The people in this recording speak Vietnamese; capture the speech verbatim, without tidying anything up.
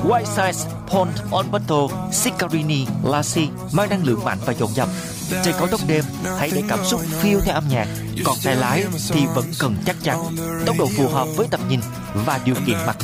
White Size Pond Alberto Siccarini Lassi mang năng lượng mạnh và dồn dập. Trên cao tốc đêm, hãy để cảm xúc phiêu theo âm nhạc, còn tay lái thì vẫn cần chắc chắn, tốc độ phù hợp với tầm nhìn và điều kiện mặt